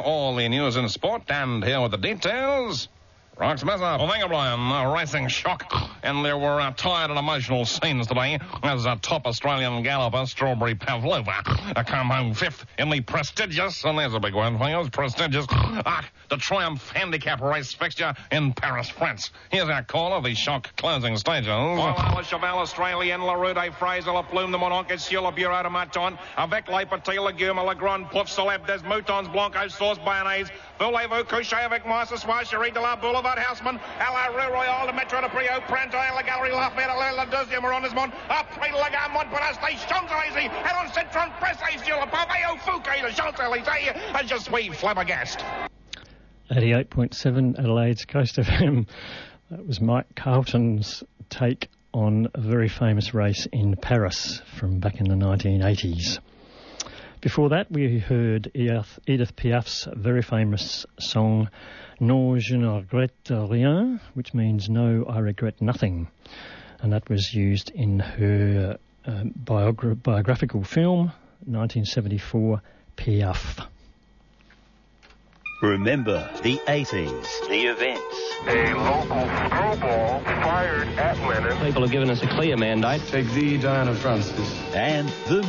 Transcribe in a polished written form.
all the news in sport, and here with the details, Rox Messer. Well, thank you, Brian. A racing shock. And there were tired and emotional scenes today as a top Australian galloper, Strawberry Pavlova, come home fifth in the prestigious, and there's a big word for you, prestigious, the Triumph Handicap race fixture in Paris, France. Here's our call of the shock closing stages. Voilà, Le Cheval Australien, La Rue des Fraser, La Plume de Mononcle, sur le Bureau de Maton, avec les petits légumes, Le Grand Pouf, Celeb des Moutons, Blanco, Sauce Bayonnaise, Voulez-vous coucher avec moi ce soir, Cherie de la Boulevard Houseman, à la Rue Royale, le Metro de Prio, Printemps, la Galerie Lafayette, la deuxième arrondissement, après le Gamme, Montparnasse, Champs-Élysées, et on Citron Pressé sur le pavé au Fouquet, le Champs-Élysées, and je suis flabbergasted. 88.7 Adelaide's Coast FM. That was Mike Carlton's take on a very famous race in Paris from back in the 1980s. Before that, we heard Edith Piaf's very famous song Non, je ne regrette rien, which means No, I Regret Nothing. And that was used in her biographical film, 1974, Piaf. Remember the 80s, the events. A local screwball fired at Lennon. People have given us a clear mandate. Take thee, Diana Francis. And the